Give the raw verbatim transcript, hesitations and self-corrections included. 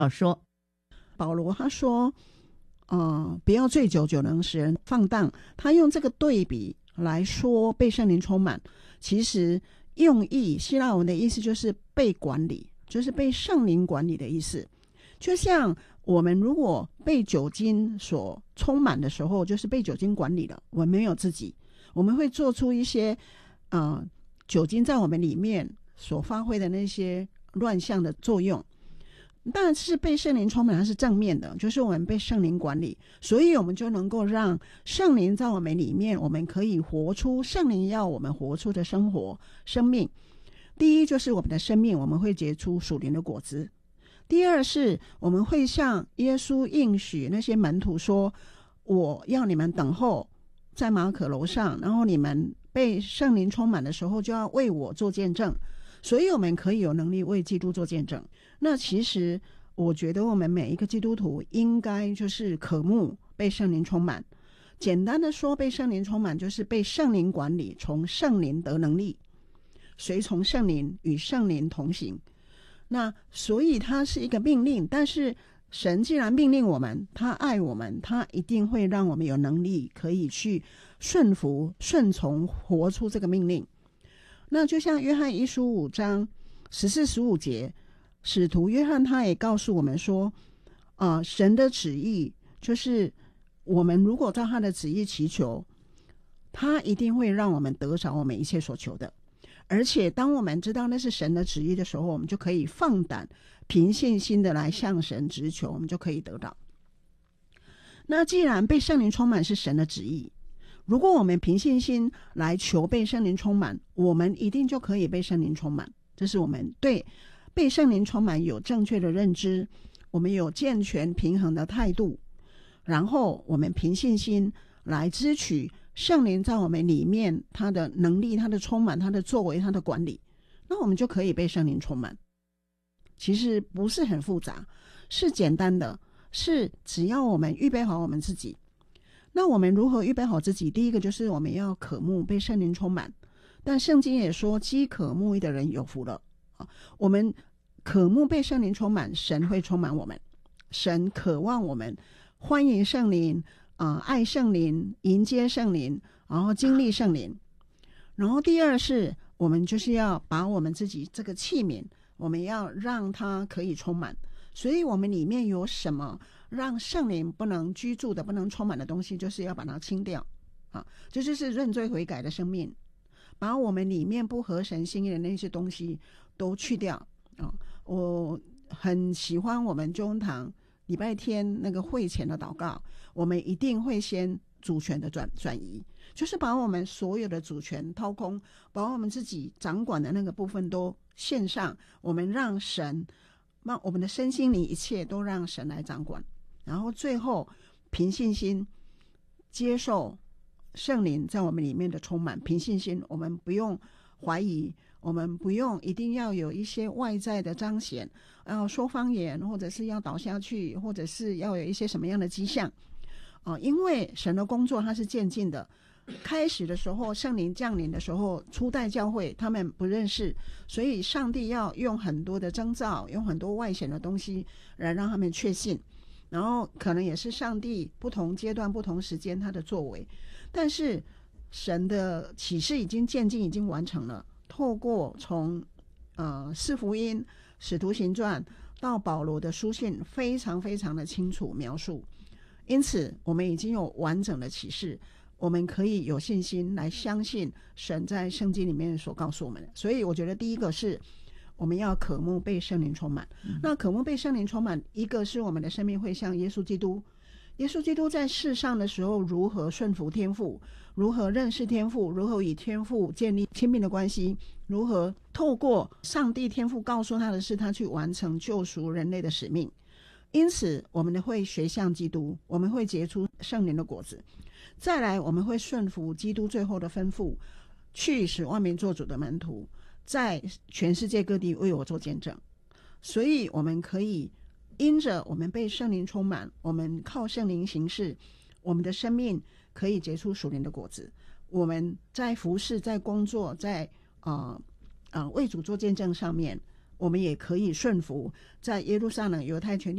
哦，说保罗他说呃，不要醉酒，酒能使人放荡。他用这个对比来说被圣灵充满，其实用意希腊文的意思就是被管理，就是被圣灵管理的意思。就像我们如果被酒精所充满的时候，就是被酒精管理了，我们没有自己，我们会做出一些呃酒精在我们里面所发挥的那些乱象的作用。但是被圣灵充满它是正面的，就是我们被圣灵管理，所以我们就能够让圣灵在我们里面，我们可以活出圣灵要我们活出的生活生命。第一就是我们的生命，我们会结出属灵的果子。第二是我们会像耶稣应许那些门徒说，我要你们等候在马可楼上，然后你们被圣灵充满的时候就要为我做见证，所以我们可以有能力为基督做见证。那其实我觉得我们每一个基督徒应该就是渴慕被圣灵充满。简单的说，被圣灵充满就是被圣灵管理，从圣灵得能力，随从圣灵，与圣灵同行。那所以它是一个命令，但是神既然命令我们，他爱我们，他一定会让我们有能力可以去顺服顺从，活出这个命令。那就像约翰一书五章十四十五节，使徒约翰他也告诉我们说，呃，神的旨意就是我们如果照他的旨意祈求，他一定会让我们得着我们一切所求的。而且当我们知道那是神的旨意的时候，我们就可以放胆凭信心的来向神直求，我们就可以得到。那既然被圣灵充满是神的旨意，如果我们凭信心来求被圣灵充满，我们一定就可以被圣灵充满。这是我们对被圣灵充满有正确的认知，我们有健全平衡的态度，然后我们凭信心来支取圣灵在我们里面他的能力，他的充满，他的作为，他的管理，那我们就可以被圣灵充满。其实不是很复杂，是简单的，是只要我们预备好我们自己。那我们如何预备好自己？第一个就是我们要渴慕被圣灵充满，但圣经也说饥渴慕义的人有福了。我们渴慕被圣灵充满，神会充满我们，神渴望我们欢迎圣灵、呃、爱圣灵，迎接圣灵，然后经历圣灵。然后第二是我们就是要把我们自己这个器皿，我们要让它可以充满。所以我们里面有什么让圣灵不能居住的，不能充满的东西，就是要把它清掉啊，这就是认罪悔改的生命，把我们里面不合神心意的那些东西都去掉啊。我很喜欢我们中堂礼拜天那个会前的祷告，我们一定会先主权的转转移，就是把我们所有的主权掏空，把我们自己掌管的那个部分都献上，我们让神，让我们的身心灵一切都让神来掌管，然后最后凭信心接受圣灵在我们里面的充满。凭信心，我们不用怀疑，我们不用一定要有一些外在的彰显，要说方言，或者是要倒下去，或者是要有一些什么样的迹象、呃、因为神的工作它是渐进的。开始的时候圣灵降临的时候，初代教会他们不认识，所以上帝要用很多的征兆，用很多外显的东西来让他们确信，然后可能也是上帝不同阶段不同时间他的作为。但是神的启示已经渐进，已经完成了，透过从呃四福音、使徒行传到保罗的书信，非常非常的清楚描述。因此我们已经有完整的启示，我们可以有信心来相信神在圣经里面所告诉我们的。所以我觉得第一个是我们要渴慕被圣灵充满、嗯、那渴慕被圣灵充满，一个是我们的生命会像耶稣基督，耶稣基督在世上的时候如何顺服天父，如何认识天父，如何与天父建立亲密的关系，如何透过上帝天父告诉他的事，他去完成救赎人类的使命。因此我们会学像基督，我们会结出圣灵的果子。再来我们会顺服基督最后的吩咐，去使万民做主的门徒，在全世界各地为我做见证。所以我们可以因着我们被圣灵充满，我们靠圣灵行事，我们的生命可以结出属灵的果子。我们在服事，在工作，在呃呃为主做见证上面， 我们也可以顺服在耶路撒冷犹太全